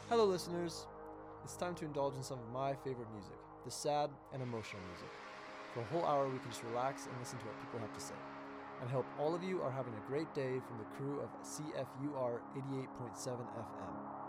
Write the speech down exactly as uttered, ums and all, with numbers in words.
Hello, listeners. It's time to indulge in some of my favorite music, the sad and emotional music. For a whole hour, we can just relax and listen to what people have to say. And I hope all of you are having a great day from the crew of C F U R eighty-eight point seven F M.